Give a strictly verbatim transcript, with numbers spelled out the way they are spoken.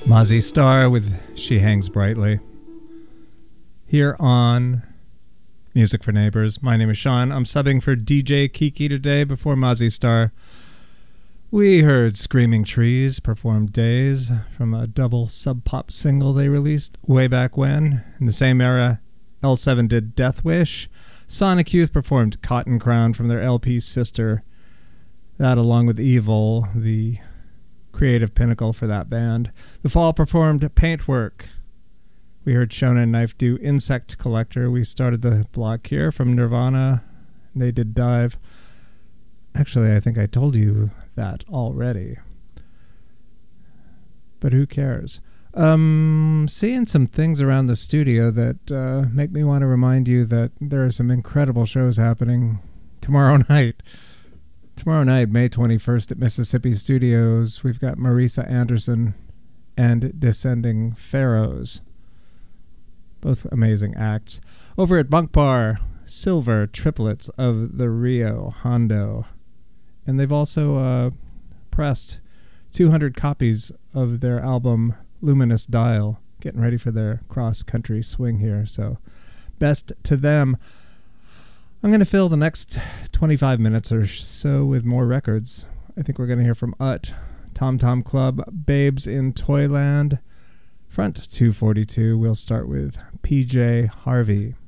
Mozzie Star with She Hangs Brightly. Here on Music for Neighbors. My name is Sean. I'm subbing for D J Kiki today. Before Mozzie Star, we heard Screaming Trees perform Days from a double sub-pop single they released way back when. In the same era, L seven did Death Wish. Sonic Youth performed Cotton Crown from their L P Sister. That, along with Evil, the creative pinnacle for that band. The Fall performed Paintwork. We heard Shonen Knife do Insect Collector. We started the block here from Nirvana. They did Dive. Actually, I think I told you that already. But who cares? Um, seeing some things around the studio that uh, make me want to remind you that there are some incredible shows happening tomorrow night. Tomorrow night, May twenty-first at Mississippi Studios, we've got Marisa Anderson and Descending Pharaohs. Both amazing acts. Over at Bunk Bar, Silver Triplets of the Rio Hondo. And they've also uh, pressed two hundred copies of their album Luminous Dial, getting ready for their cross-country swing here. So best to them. I'm going to fill the next twenty-five minutes or so with more records. I think we're going to hear from U T, Tom Tom Club, Babes in Toyland, Front two forty-two. We'll start with P J Harvey.